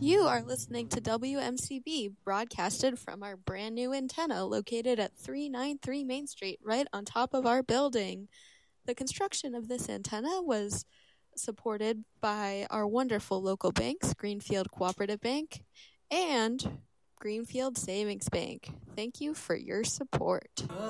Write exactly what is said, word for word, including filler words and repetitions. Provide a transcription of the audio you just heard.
You are listening to W M C B, broadcasted from our brand new antenna located at three ninety-three Main Street, right on top of our building. The construction of this antenna was supported by our wonderful local banks, Greenfield Cooperative Bank and Greenfield Savings Bank. Thank you for your support.